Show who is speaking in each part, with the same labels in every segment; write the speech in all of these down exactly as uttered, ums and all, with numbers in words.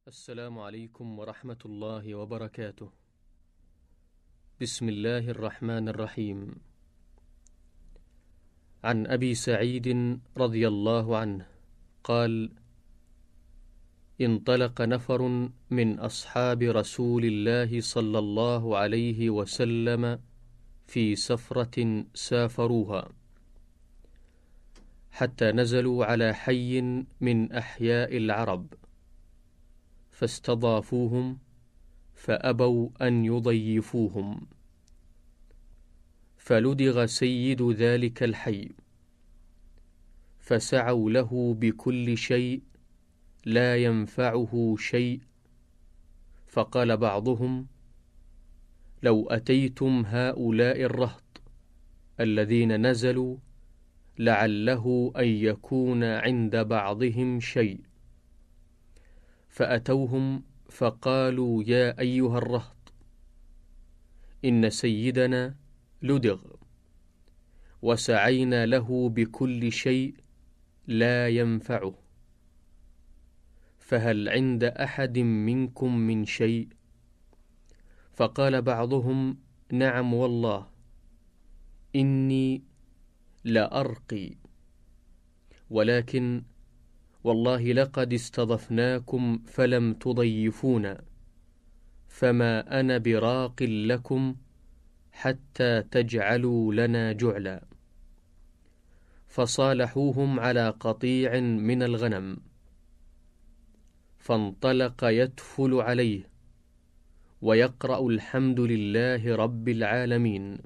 Speaker 1: السلام عليكم ورحمة الله وبركاته. بسم الله الرحمن الرحيم. عن أبي سعيد رضي الله عنه قال: انطلق نفر من أصحاب رسول الله صلى الله عليه وسلم في سفرة سافروها، حتى نزلوا على حي من أحياء العرب، فاستضافوهم فأبوا أن يضيفوهم، فلدغ سيد ذلك الحي، فسعوا له بكل شيء لا ينفعه شيء، فقال بعضهم: لو أتيتم هؤلاء الرهط الذين نزلوا لعله أن يكون عند بعضهم شيء. فأتوهم فقالوا: يا أيها الرهط، إن سيدنا لدغ، وسعينا له بكل شيء لا ينفعه، فهل عند أحد منكم من شيء؟ فقال بعضهم: نعم والله، إني لأرقي، ولكن والله لقد استضفناكم فلم تضيفونا، فما أنا براق لكم حتى تجعلوا لنا جعلا. فصالحوهم على قطيع من الغنم، فانطلق يتفل عليه ويقرأ الحمد لله رب العالمين،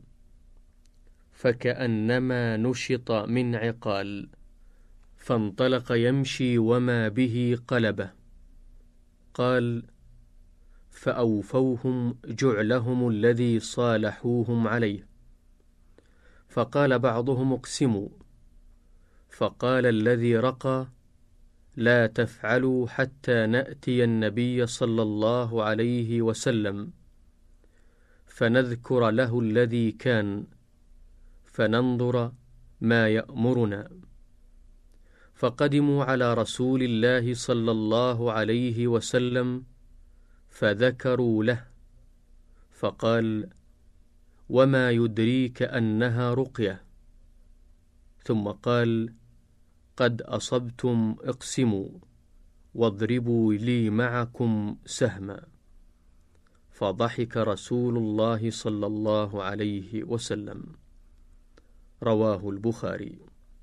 Speaker 1: فكأنما نشط من عقال، فانطلق يمشي وما به قلبه. قال: فأوفوهم جعلهم الذي صالحوهم عليه. فقال بعضهم: اقسموا. فقال الذي رقى: لا تفعلوا حتى نأتي النبي صلى الله عليه وسلم، فنذكر له الذي كان، فننظر ما يأمرنا. فقدموا على رسول الله صلى الله عليه وسلم، فذكروا له، فقال: وما يدريك أنها رقية؟ ثم قال: قد أصبتم، اقسموا واضربوا لي معكم سهما. فضحك رسول الله صلى الله عليه وسلم. رواه البخاري.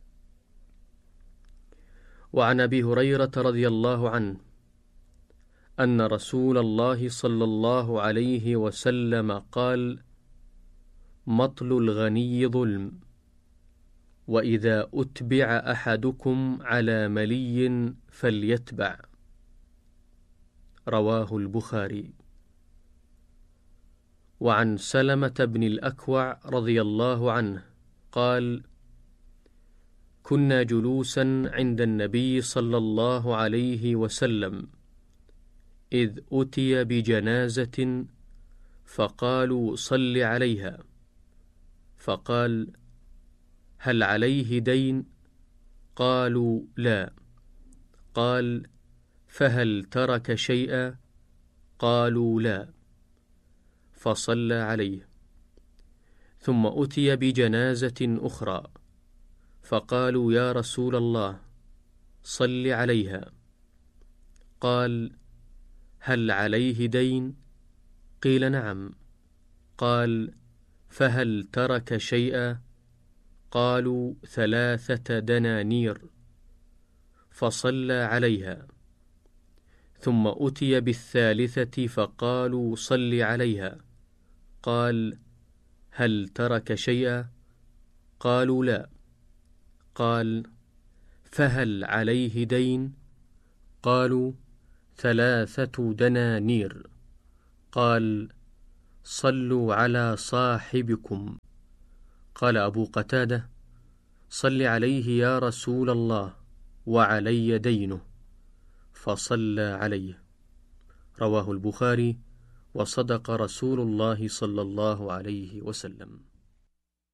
Speaker 1: وعن أبي هريرة رضي الله عنه أن رسول الله صلى الله عليه وسلم قال: مطل الغني ظلم، وإذا أتبع أحدكم على ملي فليتبع. رواه البخاري. وعن سلمة بن الأكوع رضي الله عنه قال: كنا جلوسا عند النبي صلى الله عليه وسلم، إذ أتي بجنازة، فقالوا: صل عليها. فقال: هل عليه دين؟ قالوا: لا. قال: فهل ترك شيئا؟ قالوا: لا. فصلى عليه. ثم أتي بجنازة أخرى، فقالوا: يا رسول الله، صل عليها. قال: هل عليه دين؟ قيل: نعم. قال: فهل ترك شيئا؟ قالوا: ثلاثة دنانير. فصلى عليها. ثم أتي بالثالثة، فقالوا: صل عليها. قال: هل ترك شيئا؟ قالوا: لا. قال: فهل عليه دين؟ قالوا: ثلاثة دنانير. قال: صلوا على صاحبكم. قال أبو قتادة: صل عليه يا رسول الله، وعلي دينه. فصلى عليه. رواه البخاري. وصدق رسول الله صلى الله عليه وسلم.